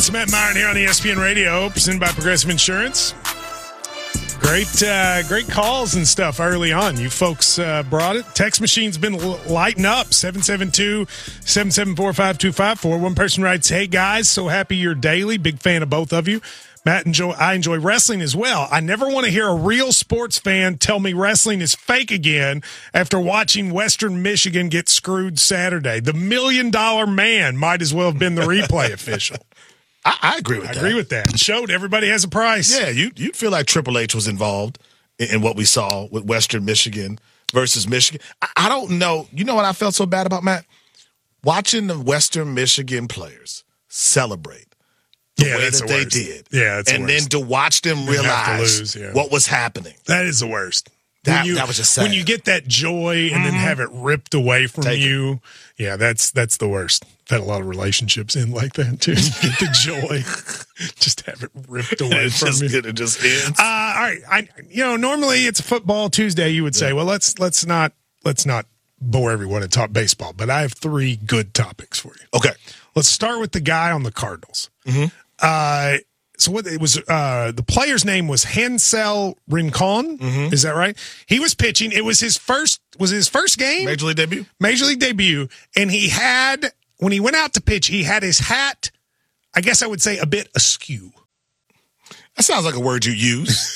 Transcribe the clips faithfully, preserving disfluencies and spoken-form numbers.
It's Matt Myron here on E S P N Radio, presented by Progressive Insurance. Great, uh, great calls and stuff early on. You folks uh, brought it. Text machine's been lighting up. seven seven two, seven seven four, five two five four. One person writes, "Hey guys, so happy you're daily. Big fan of both of you. Matt, enjoy. I enjoy wrestling as well. I never want to hear a real sports fan tell me wrestling is fake again after watching Western Michigan get screwed Saturday. The million dollar man might as well have been the replay official." I, I agree with I that. agree with that. It showed everybody has a price. Yeah, you you'd feel like Triple H was involved in, in what we saw with Western Michigan versus Michigan. I, I don't know. You know what I felt so bad about, Matt? Watching the Western Michigan players celebrate the yeah, way that's that the they worst. did. Yeah, that's and the worst. then to watch them have realize to lose, yeah. what was happening. That is the worst. That, when you, that was just sad. When you get that joy and mm-hmm. then have it ripped away from Take you, it. yeah, that's that's the worst. I've had a lot of relationships in like that too. You get the joy, just have it ripped away it from just, you. It just ends. Uh, all right, I you know normally it's a football Tuesday. You would say, yeah. well, let's let's not let's not bore everyone and talk baseball. But I have three good topics for you. Okay, let's start with the guy on the Cardinals. Mm-hmm. Uh, So what it was, uh, the player's name was Hansel Rincon. Mm-hmm. Is that right? He was pitching. It was his first, was it his first game? Major League debut. Major League debut. And he had, when he went out to pitch, he had his hat, I guess I would say, a bit askew. That sounds like a word you use.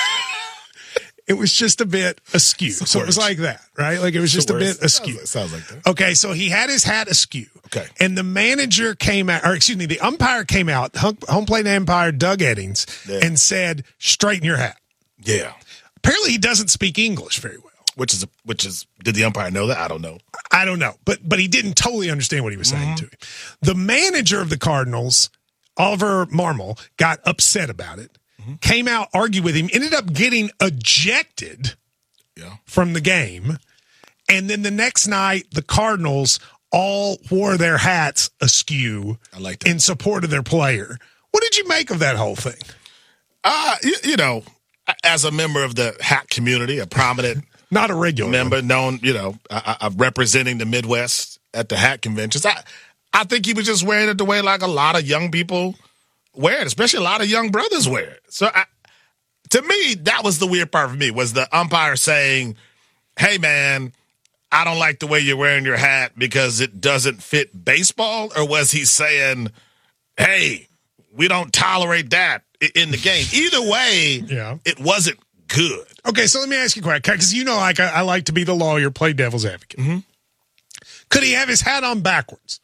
It was just a bit askew. So it was like that, right? Like it was just a bit askew. Sounds, sounds like that. Okay, so he had his hat askew. Okay. And the manager came out, or excuse me, the umpire came out, home plate umpire Doug Eddings, yeah. and said, "Straighten your hat." Yeah. Apparently he doesn't speak English very well. Which is, which is, did the umpire know that? I don't know. I don't know. But but he didn't totally understand what he was saying mm-hmm. to him. The manager of the Cardinals, Oliver Marmol, got upset about it. Came out, argued with him, ended up getting ejected yeah. from the game. And then the next night, the Cardinals all wore their hats askew I like that. in support of their player. What did you make of that whole thing? Uh, you, you know, as a member of the hat community, a prominent Not a regular member, one. known, you know, uh, uh, representing the Midwest at the hat conventions, I, I think he was just wearing it the way like a lot of young people wear it, especially a lot of young brothers wear it. So I, to me, that was the weird part for me, was the umpire saying, "Hey, man, I don't like the way you're wearing your hat because it doesn't fit baseball," or was he saying, "Hey, we don't tolerate that in the game"? Either way, yeah. it wasn't good. Okay, so let me ask you a question, because you know like I, I like to be the lawyer, play devil's advocate. Mm-hmm. Could he have his hat on backwards?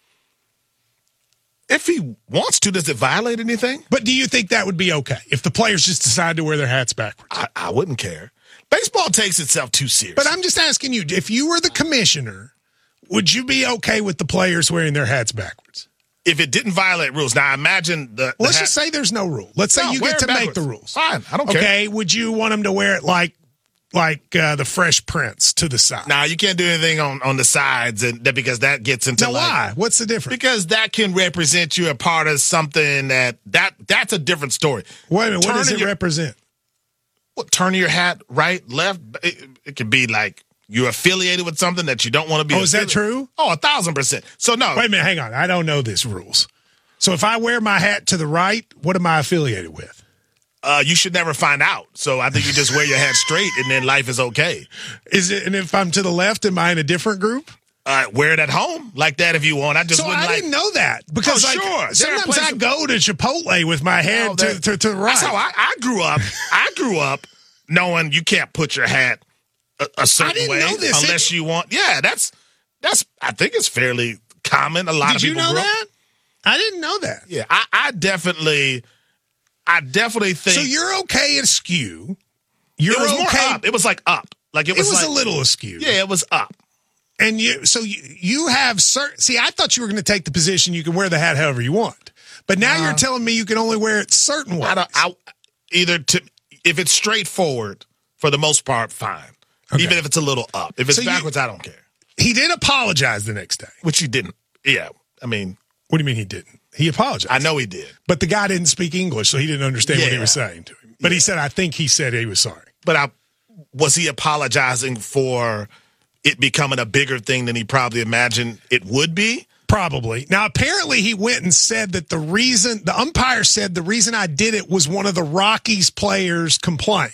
If he wants to, does it violate anything? But do you think that would be okay if the players just decide to wear their hats backwards? I, I wouldn't care. Baseball takes itself too serious. But I'm just asking you, if you were the commissioner, would you be okay with the players wearing their hats backwards? If it didn't violate rules. Now, imagine the. the Let's hat- just say there's no rule. Let's say No, you wear get it to make backwards. the rules. Fine, I don't care. Okay, would you want them to wear it like like uh, the Fresh Prince to the side? Now, you can't do anything on, on the sides and that because that gets into Now, like, why? What's the difference? Because that can represent you a part of something that that that's a different story. Wait a minute, what does Turning it your- represent? Well, turning your hat right, left, it, it could be like you're affiliated with something that you don't want to be. Oh, is that affiliated- true? Oh, a thousand percent. So no, Wait a minute, hang on. I don't know these rules. So if I wear my hat to the right, what am I affiliated with? uh, you should never find out. So I think you just wear your hat straight and then life is okay. Is it? And if I'm to the left, am I in a different group? Uh, wear it at home like that if you want. I just So wouldn't I like. didn't know that because Oh, like, sure. There are sometimes I places- go to Chipotle with my head Oh, to, that- to, to the right. That's how I, I grew up. I grew up knowing you can't put your hat a, a certain didn't way know this. unless It- you want. Yeah, that's that's. I think it's fairly common. A lot Did of you people know grow- that? I didn't know that. Yeah, I, I definitely, I definitely think. So you're okay askew. You're it was more okay. up. It was like up. Like it It was, was like, a little askew. Yeah, it was up. And you, so you, you have certain. See, I thought you were going to take the position you can wear the hat however you want, but now Uh, you're telling me you can only wear it certain ways. I don't. I, either to if it's straightforward for the most part, fine. Okay. Even if it's a little up. If it's So you- backwards, I don't care. He did apologize the next day. Which he didn't. Yeah, I mean, What do you mean he didn't? He apologized. I know he did. But the guy didn't speak English, so he didn't understand what he Yeah. was saying to him. But he said, I think he said he was sorry. But I was he apologizing for it becoming a bigger thing than he probably imagined it would be? Probably. Now, apparently he went and said that the reason, the umpire said the reason I did it was one of the Rockies players complained.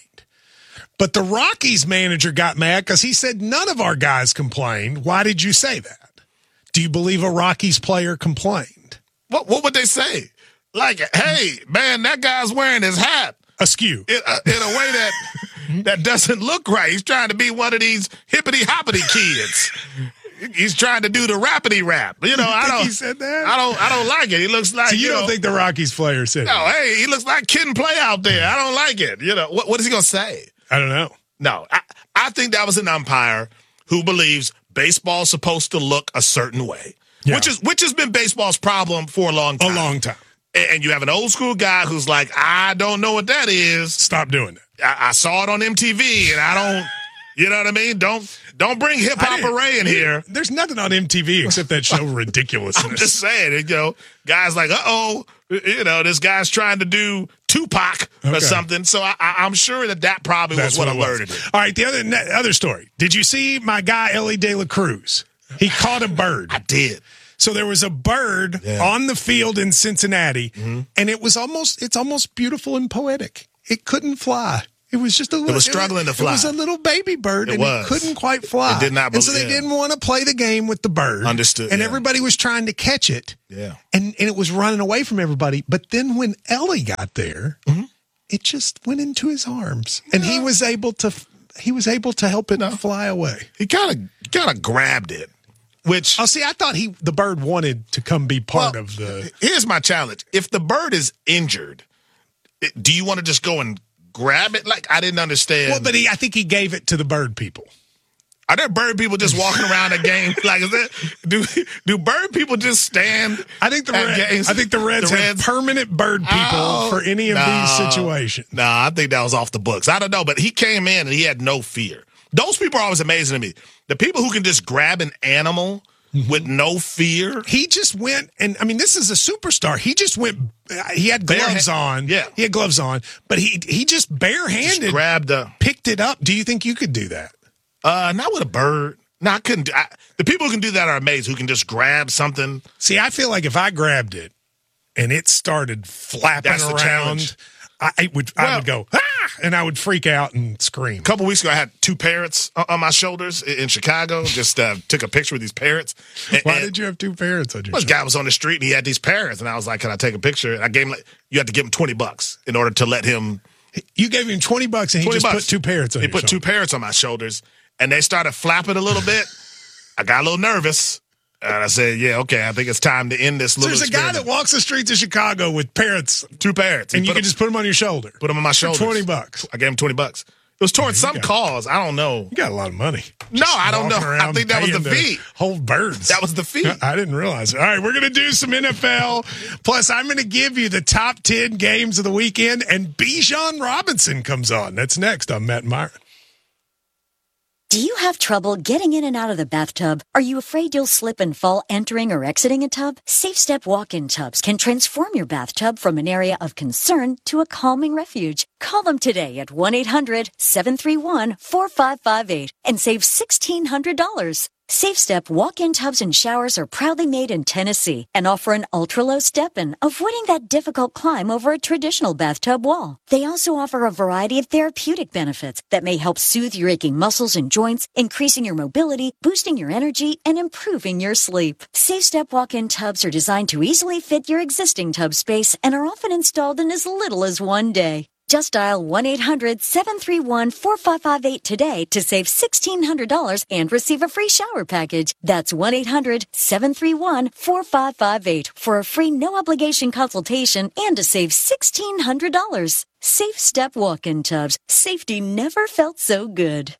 But the Rockies manager got mad because he said none of our guys complained. Why did you say that? Do you believe a Rockies player complained? What, what would they say? Like, hey, man, that guy's wearing his hat askew in, uh, in a way that that doesn't look right. He's trying to be one of these hippity hoppity kids. He's trying to do the rappity rap. You know, you I don't. He said that. I don't. I don't like it. He looks like. So you, you don't know, think the Rockies player said? No. It. Hey, he looks like Kid and Play out there. I don't like it. You know what? What is he gonna say? I don't know. No, I, I think that was an umpire who believes baseball's supposed to look a certain way, yeah. which is which has been baseball's problem for a long time. A long time. And you have an old school guy who's like, I don't know what that is. Stop doing it. I, I saw it on M T V, and I don't. You know what I mean? Don't don't bring Hip Hop Array in here. There's nothing on M T V except that show Ridiculousness. I'm just saying, you know, guys like, uh oh, you know, this guy's trying to do Tupac or okay. something. So I, I, I'm sure that that probably That's was what, what alerted it. All right, the other other story. Did you see my guy Ellie De La Cruz? He caught a bird. I did. So there was a bird yeah. on the field in Cincinnati, mm-hmm. and it was almost it's almost beautiful and poetic. It couldn't fly. It was just a little. It was struggling it was, to fly. It was a little baby bird, it and was. it couldn't quite fly. It did not. And so they yeah. didn't want to play the game with the bird. Understood. And yeah. everybody was trying to catch it. Yeah. And and it was running away from everybody. But then when Ellie got there, mm-hmm. it just went into his arms, and yeah. he was able to he was able to help it no. fly away. He kind of kind of grabbed it. Which oh, see, I thought he the bird wanted to come be part well, of the. Here's my challenge: if the bird is injured, do you want to just go and grab it? Like, I didn't understand. Well, but he, I think he gave it to the bird people. Are there bird people just walking around a game? Like, is that do do bird people just stand? I think the Red, I think the Reds, the Reds have permanent bird people oh, for any of no, these situations. No, nah, I think that was off the books. I don't know, but he came in and he had no fear. Those people are always amazing to me. The people who can just grab an animal mm-hmm. with no fear. He just went, and I mean, this is a superstar. He just went. He had gloves Bare, on. Yeah, he had gloves on, but he he just barehanded just grabbed a picked it up. Do you think you could do that? Uh, not with a bird. No, I couldn't. Do, I, the people who can do that are amazing. Who can just grab something. See, I feel like if I grabbed it and it started flapping That's around, I, I would well, I would go ah, and I would freak out and scream. A couple weeks ago, I had two parrots on my shoulders in Chicago. Just uh, took a picture with these parrots. And, Why did you have two parrots on your? Well, this guy was on the street and he had these parrots, and I was like, "Can I take a picture?" And I gave him like, you had to give him twenty bucks in order to let him. You gave him twenty bucks, and he just bucks. put two parrots on. He your put shoulder. two parrots on my shoulders, and they started flapping a little bit. I got a little nervous. And I said, yeah, okay, I think it's time to end this little There's experiment. a guy that walks the streets of Chicago with parrots. Two parrots. And you can him, just put them on your shoulder. Put them on my shoulder. twenty bucks. I gave him twenty bucks. It was towards yeah, some got, cause. I don't know. You got a lot of money. No, I don't know. I think that was the fee. Hold birds. That was the fee. I didn't realize it. All right, we're going to do some N F L. Plus, I'm going to give you the top ten games of the weekend, and Bijan Robinson comes on. That's next on Matt and Myron. Do you have trouble getting in and out of the bathtub? Are you afraid you'll slip and fall entering or exiting a tub? SafeStep walk-in tubs can transform your bathtub from an area of concern to a calming refuge. Call them today at one eight hundred seven three one four five five eight and save sixteen hundred dollars. SafeStep walk-in tubs and showers are proudly made in Tennessee and offer an ultra-low step-in, avoiding that difficult climb over a traditional bathtub wall. They also offer a variety of therapeutic benefits that may help soothe your aching muscles and joints, increasing your mobility, boosting your energy, and improving your sleep. SafeStep walk-in tubs are designed to easily fit your existing tub space and are often installed in as little as one day. Just dial one eight hundred seven three one four five five eight today to save sixteen hundred dollars and receive a free shower package. That's one eight hundred seven three one four five five eight for a free no-obligation consultation and to save sixteen hundred dollars. Safe Step walk-in tubs. Safety never felt so good.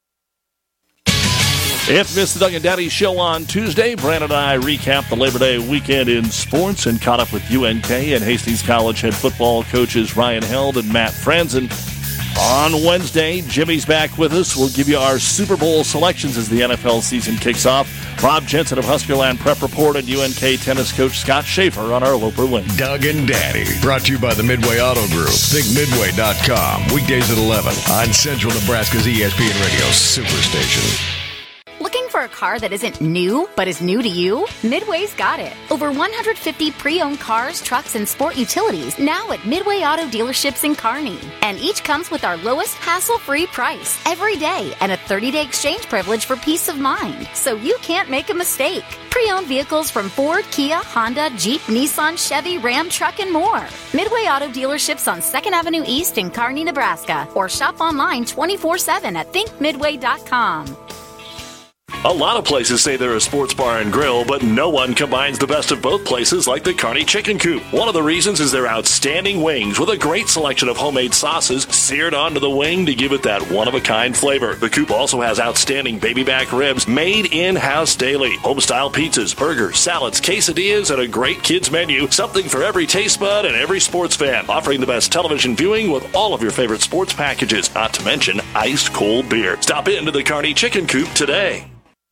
If you missed the Doug and Daddy show on Tuesday, Brandon and I recapped the Labor Day weekend in sports and caught up with U N K and Hastings College head football coaches Ryan Held and Matt Franzen. On Wednesday, Jimmy's back with us. We'll give you our Super Bowl selections as the N F L season kicks off. Rob Jensen of Huskerland Prep Report and U N K tennis coach Scott Schaefer on our Loper link. Doug and Daddy, brought to you by the Midway Auto Group. think midway dot com. Weekdays at eleven on Central Nebraska's E S P N Radio Superstation. Looking for a car that isn't new, but is new to you? Midway's got it. Over one hundred fifty pre-owned cars, trucks, and sport utilities now at Midway Auto Dealerships in Kearney. And each comes with our lowest hassle-free price every day and a thirty-day exchange privilege for peace of mind, so you can't make a mistake. Pre-owned vehicles from Ford, Kia, Honda, Jeep, Nissan, Chevy, Ram, Truck, and more. Midway Auto Dealerships on second Avenue East in Kearney, Nebraska. Or shop online twenty-four seven at think midway dot com. A lot of places say they're a sports bar and grill, but no one combines the best of both places like the Kearney Chicken Coop. One of the reasons is their outstanding wings with a great selection of homemade sauces seared onto the wing to give it that one-of-a-kind flavor. The Coop also has outstanding baby back ribs made in-house daily, home-style pizzas, burgers, salads, quesadillas, and a great kids menu. Something for every taste bud and every sports fan. Offering the best television viewing with all of your favorite sports packages, not to mention ice cold beer. Stop into the Kearney Chicken Coop today.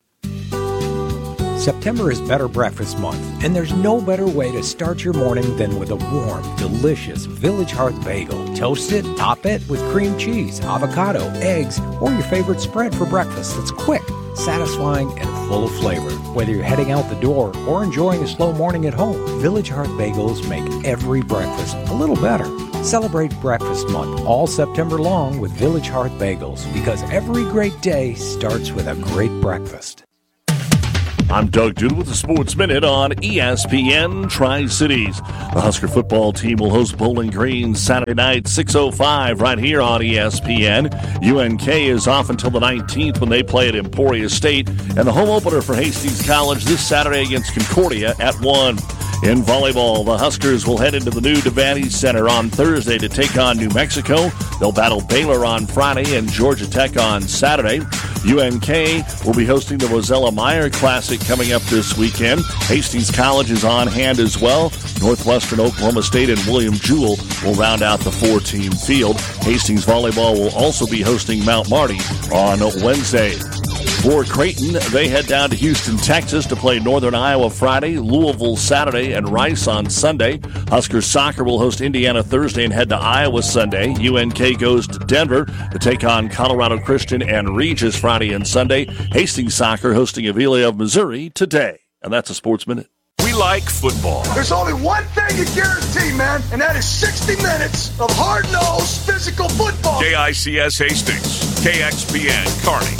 September is Better Breakfast Month, and there's no better way to start your morning than with a warm, delicious Village Hearth bagel. Toast it, top it with cream cheese, avocado, eggs, or your favorite spread for breakfast that's quick, satisfying, and full of flavor. Whether you're heading out the door or enjoying a slow morning at home, Village Hearth bagels make every breakfast a little better. Celebrate Breakfast Month all September long with Village Hearth bagels, because every great day starts with a great breakfast. I'm Doug Duda with the Sports Minute on E S P N Tri-Cities. The Husker football team will host Bowling Green Saturday night, six oh five, right here on E S P N. U N K is off until the nineteenth when they play at Emporia State. And the home opener for Hastings College this Saturday against Concordia at one. In volleyball, the Huskers will head into the new Devaney Center on Thursday to take on New Mexico. They'll battle Baylor on Friday and Georgia Tech on Saturday. U N K will be hosting the Rosella Meyer Classic coming up this weekend. Hastings College is on hand as well. Northwestern, Oklahoma State, and William Jewell will round out the four-team field. Hastings Volleyball will also be hosting Mount Marty on Wednesday. For Creighton, they head down to Houston, Texas to play Northern Iowa Friday, Louisville Saturday, and Rice on Sunday. Huskers Soccer will host Indiana Thursday and head to Iowa Sunday. U N K goes to Denver to take on Colorado Christian and Regis Friday and Sunday. Hastings Soccer hosting Avila of Missouri today. And that's a Sports Minute. We like football. There's only one thing you guarantee, man, and that is sixty minutes of hard-nosed physical football. K I C S Hastings, K X P N Kearney.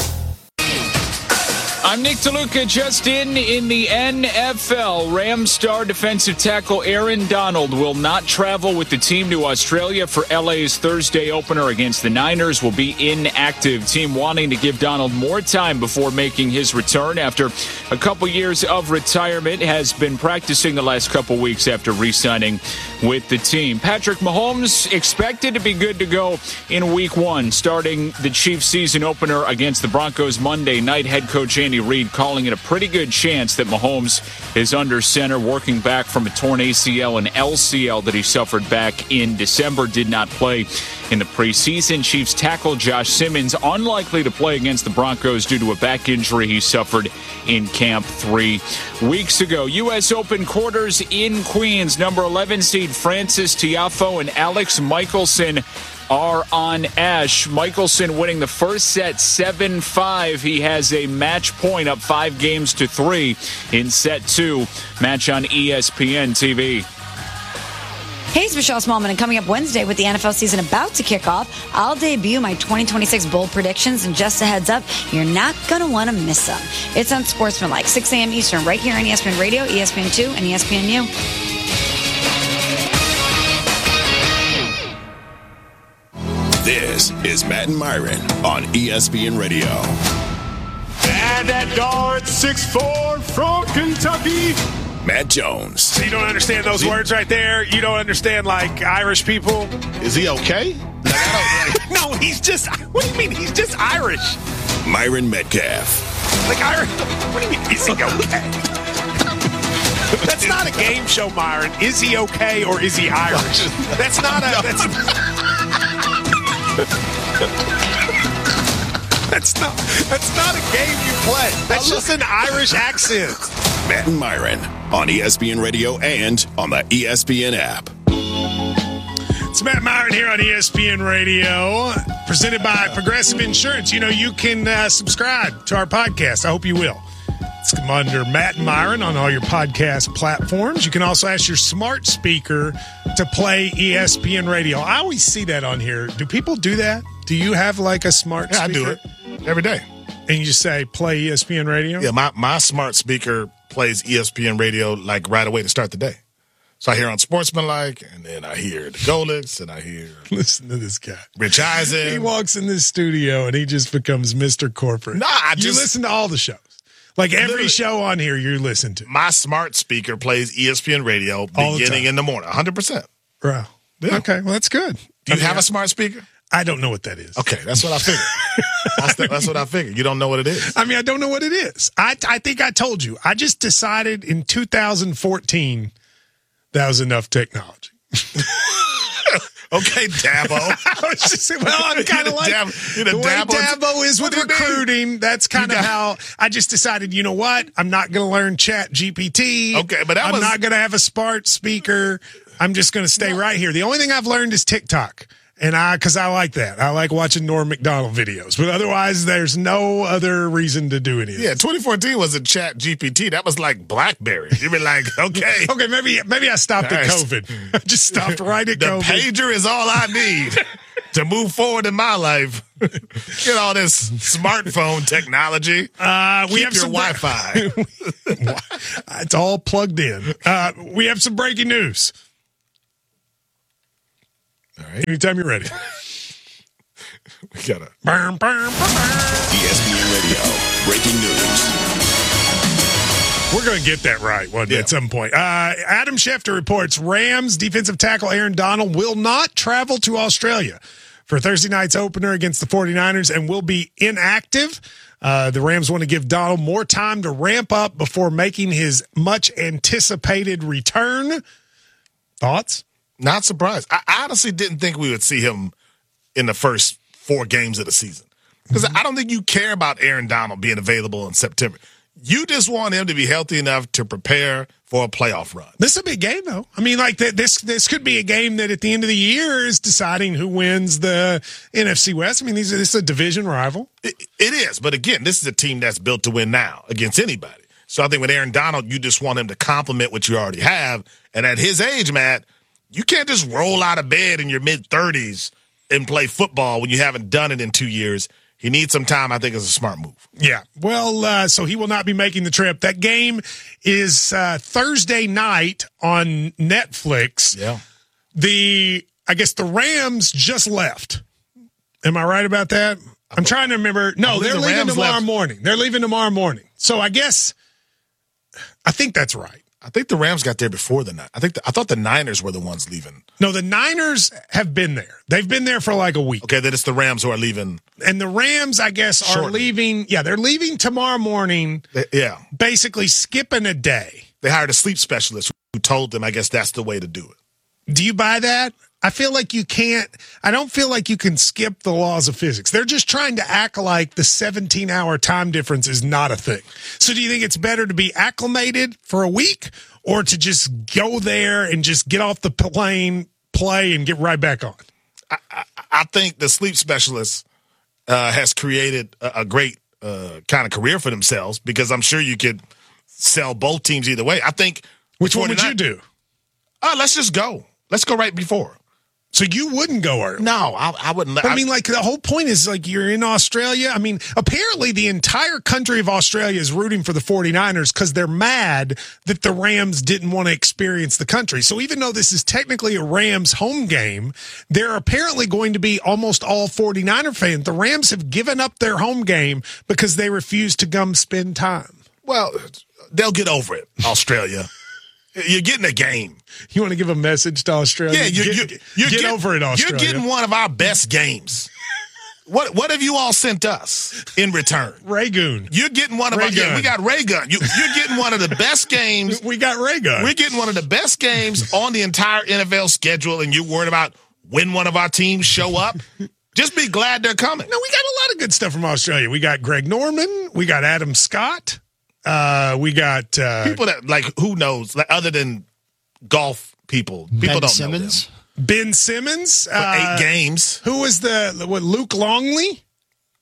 I'm Nick DeLuca. Just in in the N F L, Rams star defensive tackle Aaron Donald will not travel with the team to Australia for L A's Thursday opener against the Niners. Will be inactive. Team wanting to give Donald more time before making his return after a couple years of retirement. Has been practicing the last couple weeks after re-signing with the team. Patrick Mahomes expected to be good to go in week one, starting the Chiefs season opener against the Broncos Monday night. Head coach Andy Reid calling it a pretty good chance that Mahomes is under center, working back from a torn A C L and L C L that he suffered back in December. Did not play in the preseason. Chiefs tackle Josh Simmons unlikely to play against the Broncos due to a back injury he suffered in camp three weeks ago. U S Open quarters in Queens. Number eleven seed Francis Tiafoe and Alex Michelson are on ash. Michelson winning the first set seven five. He has a match point up five games to three in set two. Match on E S P N T V. Hey, it's Michelle Smallman, and coming up Wednesday with the N F L season about to kick off, I'll debut my twenty twenty-six bold predictions, and just a heads up, you're not going to want to miss them. It's on Sportsmanlike, six a.m. Eastern, right here on E S P N Radio, E S P N two, and E S P N U. This is Matt and Myron on E S P N Radio. And that guard, six foot four from Kentucky, Matt Jones. So you don't understand those words right there? You don't understand, like, Irish people? Is he okay? No, he's just, what do you mean? He's just Irish. Myron Metcalf. Like, Irish, what do you mean, is he okay? That's not a game show, Myron. Is he okay or is he Irish? That's not a, that's, that's not, that's not a game you play. That's just an Irish accent. Matt and Myron on E S P N Radio and on the E S P N app. It's Matt Myron here on E S P N Radio, presented by Progressive Insurance. You know, you can uh, subscribe to our podcast. I hope you will. It's come under Matt and Myron on all your podcast platforms. You can also ask your smart speaker to play E S P N Radio. I always see that on here. Do people do that? Do you have like a smart yeah, speaker? I do it every day. And you just say, play E S P N Radio? Yeah, my, my smart speaker plays E S P N Radio like right away to start the day. So I hear on Sportsmanlike, and then I hear the Golix, and I hear listen to this guy, Rich Eisen. He walks in this studio and he just becomes Mister Corporate. Nah, I just you listen to all the shows, like every literally, show on here you listen to. My smart speaker plays E S P N Radio beginning in the morning, one hundred percent. Bro, yeah. Okay, well that's good. Do you I mean, have a smart speaker? I don't know what that is. Okay, that's what I figured. that's, the, that's what I figured. You don't know what it is. I mean, I don't know what it is. I I think I told you. I just decided in two thousand fourteen. That was enough technology. Okay, Dabo. I was just saying, well, I'm kind of like Dab, the way Dabo, Dabo is with recruiting. That's kind of how I just decided, you know what? I'm not going to learn Chat G P T. Okay, but that I'm was, not going to have a smart speaker. I'm just going to stay right here. The only thing I've learned is TikTok. And I, because I like that. I like watching Norm Macdonald videos. But otherwise, there's no other reason to do any of this. Yeah, twenty fourteen was a Chat G P T. That was like BlackBerry. You'd be like, okay. okay, maybe maybe I stopped at COVID. I just stopped right at the COVID. The pager is all I need to move forward in my life. Get all this smartphone technology. Uh, we Keep have your some Wi-Fi. It's all plugged in. Uh, we have some breaking news. All right. Anytime you're ready. We got it. E S P N Radio. Breaking news. We're going to get that right one yeah. at some point. Uh, Adam Schefter reports Rams defensive tackle Aaron Donald will not travel to Australia for Thursday night's opener against the 49ers and will be inactive. Uh, the Rams want to give Donald more time to ramp up before making his much anticipated return. Thoughts? Not surprised. I honestly didn't think we would see him in the first four games of the season. Because I don't think you care about Aaron Donald being available in September. You just want him to be healthy enough to prepare for a playoff run. This is a big game, though. I mean, like th- this this could be a game that at the end of the year is deciding who wins the N F C West. I mean, these, this is a division rival. It, it is. But again, this is a team that's built to win now against anybody. So I think with Aaron Donald, you just want him to complement what you already have. And at his age, Matt, you can't just roll out of bed in your mid-thirties and play football when you haven't done it in two years. He needs some time, I think, is a smart move. Yeah. Well, uh, so he will not be making the trip. That game is uh, Thursday night on Netflix. Yeah. The, I guess the Rams just left. Am I right about that? I'm trying to remember. No, they're the leaving Rams tomorrow left. morning. They're leaving tomorrow morning. So I guess, I think that's right. I think the Rams got there before the night. I think the, I thought the Niners were the ones leaving. No, the Niners have been there. They've been there for like a week. Okay, then it's the Rams who are leaving. And the Rams, I guess, are Shortly. leaving. Yeah, they're leaving tomorrow morning. They, yeah. Basically skipping a day. They hired a sleep specialist who told them, I guess that's the way to do it. Do you buy that? I feel like you can't, I don't feel like you can skip the laws of physics. They're just trying to act like the seventeen hour time difference is not a thing. So do you think it's better to be acclimated for a week or to just go there and just get off the plane, play, and get right back on? I, I, I think the sleep specialist uh, has created a, a great uh, kind of career for themselves because I'm sure you could sell both teams either way. I think. Which one would you do? Uh, let's just go. Let's go right before. So you wouldn't go early? No, I, I wouldn't. I, I mean, like, the whole point is, like, you're in Australia. I mean, apparently the entire country of Australia is rooting for the 49ers because they're mad that the Rams didn't want to experience the country. So even though this is technically a Rams home game, they're apparently going to be almost all 49er fans. The Rams have given up their home game because they refuse to come spend time. Well, they'll get over it, Australia. You're getting a game. You want to give a message to Australia? Yeah, you're, get, you're, you're get get, over it, Australia. You're getting one of our best games. What what have you all sent us in return? Raygun. You're getting one of Ray our. Yeah, Gun. we got Raygun. You, you're getting one of the best games. We got Raygun. We're getting one of the best games on the entire N F L schedule, and you're worried about when one of our teams show up. Just be glad they're coming. No, we got a lot of good stuff from Australia. We got Greg Norman. We got Adam Scott. Uh, we got uh, people that like who knows, like other than golf people. People Ben don't Simmons. know them. Ben Simmons. For uh, eight games. Who was the what? Luke Longley.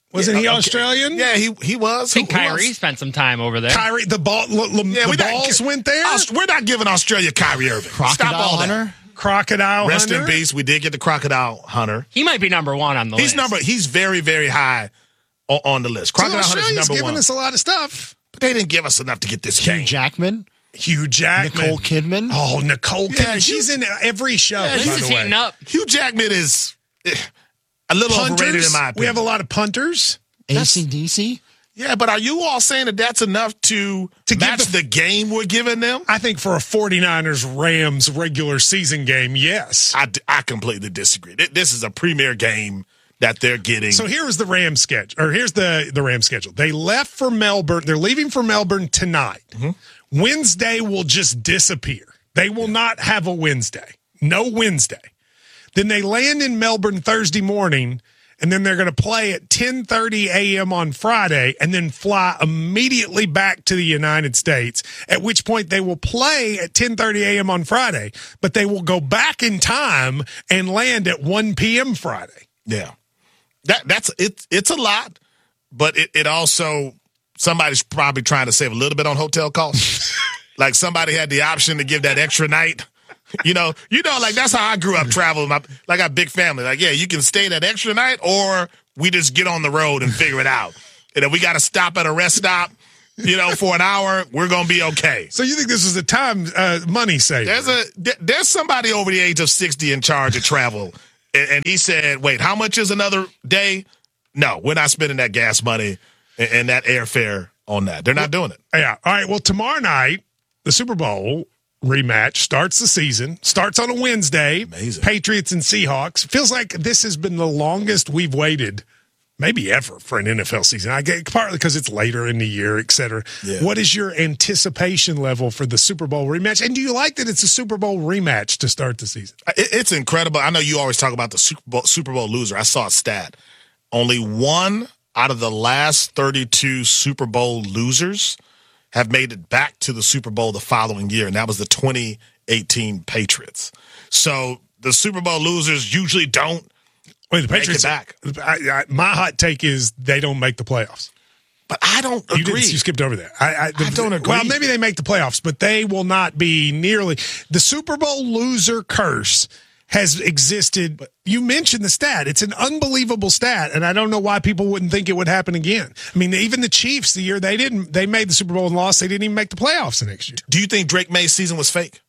Wasn't yeah, he okay. Australian? Yeah, he he was. I think Who- who Kyrie else? spent some time over there. Kyrie, the ball, l- l- Yeah, the we not balls gi- went there. Aust- We're not giving Australia Kyrie Irving. Crocodile Stop all Hunter? that. Crocodile Rest Hunter. in peace. We did get the Crocodile Hunter. He might be number one on the He's list. number. He's very very high on, on the list. So Crocodile Hunter's Australia's number giving one. us a lot of stuff. But they didn't give us enough to get this Hugh game. Jackman, Hugh Jackman, Nicole Kidman. Oh, Nicole Yeah, Kidman. Hugh- She's in every show. Yeah, by This the is way. heating up. Hugh Jackman is eh, a little Punters. overrated in my opinion. We have a lot of punters. A C D C. Yeah, but are you all saying that that's enough to, To give match the- the game we're giving them? I think for a 49ers Rams regular season game, yes. I, I completely disagree. Th- This is a premier game that they're getting. So here was the Rams schedule, or here's the the Rams schedule. They left for Melbourne. They're leaving for Melbourne tonight. Mm-hmm. Wednesday will just disappear. They will not have a Wednesday. No Wednesday. Then they land in Melbourne Thursday morning, and then they're going to play at ten thirty a.m. on Friday and then fly immediately back to the United States, at which point they will play at ten thirty a.m. on Friday, but they will go back in time and land at one p.m. Friday. yeah, that that's it. It's a lot, but it, it also somebody's probably trying to save a little bit on hotel costs. Like somebody had the option to give that extra night. You know, you know, like that's how I grew up traveling. My, like I got a big family. Like, yeah, you can stay that extra night, or we just get on the road and figure it out. And if we got to stop at a rest stop, you know, for an hour, we're gonna be okay. So you think this is a time uh, money saver? There's a there- there's somebody over the age of sixty in charge of travel, and, and he said, "Wait, how much is another day? No, we're not spending that gas money and, and that airfare on that. They're not doing it." Yeah. All right. Well, tomorrow night, the Super Bowl rematch starts the season, starts on a Wednesday. Amazing. Patriots and Seahawks. Feels like this has been the longest we've waited, maybe ever, for an N F L season. I get partly because it's later in the year, et cetera. Yeah. What is your anticipation level for the Super Bowl rematch? And do you like that it's a Super Bowl rematch to start the season? It, it's incredible. I know you always talk about the Super Bowl, Super Bowl loser. I saw a stat. Only one out of the last thirty-two Super Bowl losers have made it back to the Super Bowl the following year, and that was the twenty eighteen Patriots. So the Super Bowl losers usually don't Wait, the make Patriots. it back. I, I, my hot take is they don't make the playoffs. But I don't You, agree. didn't, you skipped over that. I, I, the, I don't agree. Well, maybe they make the playoffs, but they will not be nearly. The Super Bowl loser curse has existed. You mentioned the stat. It's an unbelievable stat, and I don't know why people wouldn't think it would happen again. I mean, even the Chiefs, the year they didn't, they made the Super Bowl and lost, they didn't even make the playoffs the next year. Do you think Drake May's season was fake?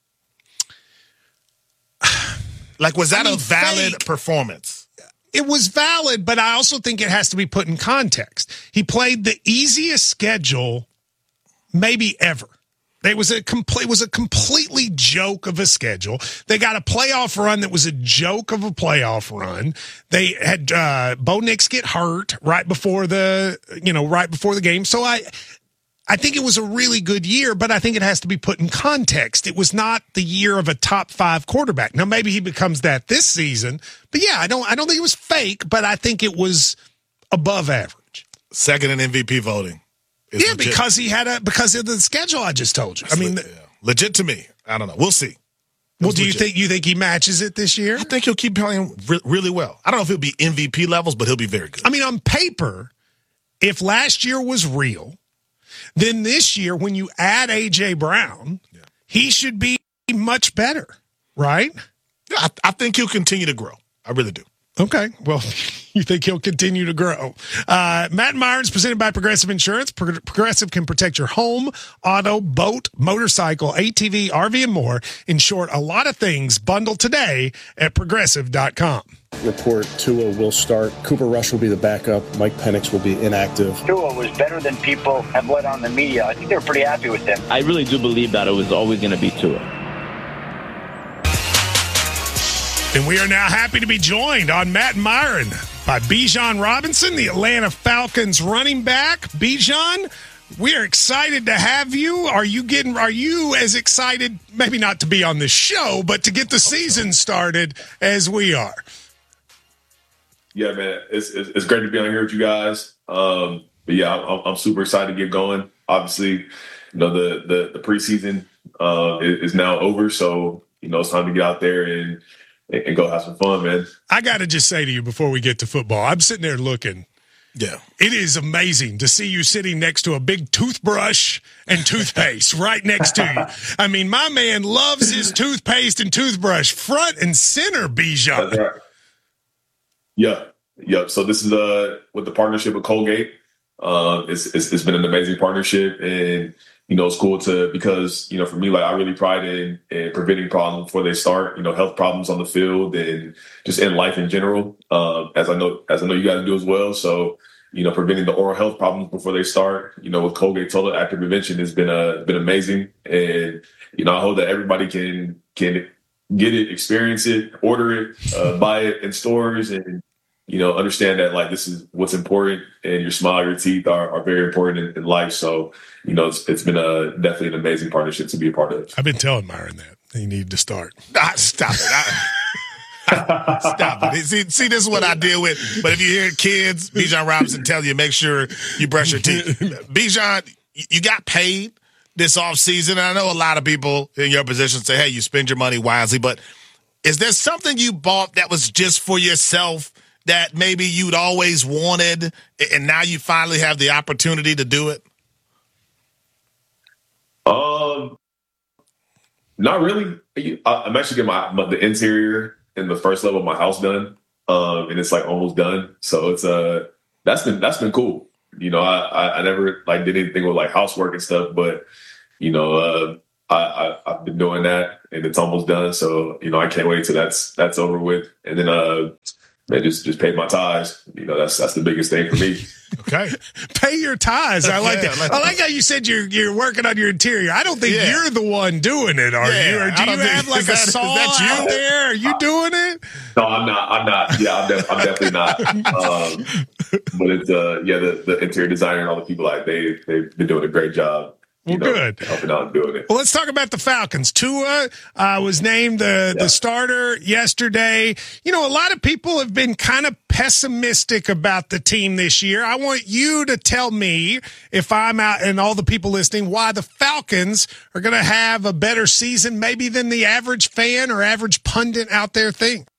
Like, was that I mean, a valid fake. performance? It was valid, but I also think it has to be put in context. He played the easiest schedule maybe ever. It was a complete, it was a completely joke of a schedule. They got a playoff run that was a joke of a playoff run. They had uh, Bo Nix get hurt right before the, you know, right before the game. So I, I think it was a really good year, but I think it has to be put in context. It was not the year of a top five quarterback. Now maybe he becomes that this season, but yeah, I don't, I don't think it was fake, but I think it was above average. Second in M V P voting. is Yeah, legit. because he had a because of the schedule I just told you. I mean, Yeah. legit to me. I don't know. We'll see. well, It's do you legit. think you think he matches it this year? I think he'll keep playing re- really well. I don't know if he'll be M V P levels, but he'll be very good. I mean, on paper, if last year was real, then this year, when you add A J Brown, he should be much better, right? Yeah, I, I think he'll continue to grow. I really do. Okay. Well, you think he'll continue to grow. Uh, Matt Myron's presented by Progressive Insurance. Pro- Progressive can protect your home, auto, boat, motorcycle, A T V, R V, and more. In short, a lot of things bundled today at progressive dot com. Report Tua will start. Cooper Rush will be the backup. Mike Penix will be inactive. Tua was better than people have let on the media. I think they were pretty happy with him. I really do believe that it was always going to be Tua. And we are now happy to be joined on Matt Myron by Bijan Robinson, the Atlanta Falcons running back. Bijan, we are excited to have you. Are you getting? Are you as excited? Maybe not to be on the show, but to get the season started as we are. Yeah, man, it's, it's it's great to be on here with you guys. Um, but yeah, I'm, I'm super excited to get going. Obviously, you know the the, the preseason uh, is, is now over, so you know it's time to get out there and and go have some fun, man. I got to just say to you before we get to football, I'm sitting there looking. Yeah. It is amazing to see you sitting next to a big toothbrush and toothpaste right next to you. I mean, my man loves his toothpaste and toothbrush front and center, Bijan. That's right. Yeah. Yep. So this is uh with the partnership with Colgate. Um, it's, it's it's been an amazing partnership, and you know it's cool to because you know for me, like I really pride in, in preventing problems before they start. You know, health problems on the field and just in life in general. Um, as I know, as I know you guys do as well. So you know, preventing the oral health problems before they start. You know, with Colgate Total Active Prevention has been uh, been amazing, and you know I hope that everybody can can get it, experience it, order it, uh, buy it in stores, and you know, understand that like this is what's important, and your smile, your teeth are, are very important in, in life. So, you know, it's, it's been a definitely an amazing partnership to be a part of. I've been telling Myron that he needed to start. Ah, stop it. I, stop it. See, see, this is what I deal with. But if you hear kids, Bijan Robinson tell you, make sure you brush your teeth. Bijan, you got paid this offseason. And I know a lot of people in your position say, hey, you spend your money wisely. But is there something you bought that was just for yourself that maybe you'd always wanted, and now you finally have the opportunity to do it? Um, not really. I'm actually getting my, my the interior and the first level of my house done, um, and it's like almost done. So it's uh that's been that's been cool. You know, I I, I never like did anything with like housework and stuff, but you know, uh, I, I I've been doing that, and it's almost done. So you know, I can't wait till that's that's over with, and then uh. They just just paid my tithes. You know, that's that's the biggest thing for me. Okay. Pay your tithes. I like Yeah, that. like- I like how you said you're you're working on your interior. I don't think Yeah. you're the one doing it, are Yeah, you? Or I do you don't think- have like is a that- is saw that you? out there? Are you doing it? No, I'm not. I'm not. Yeah, I'm, def- I'm definitely not. Um, but it's uh, yeah, the, the interior designer and all the people like they they've been doing a great job. You Well, know, good. helping out and doing it. Well, let's talk about the Falcons. Tua uh, was named the, Yeah. the starter yesterday. You know, a lot of people have been kind of pessimistic about the team this year. I want you to tell me, if I'm out and all the people listening, why the Falcons are going to have a better season maybe than the average fan or average pundit out there think.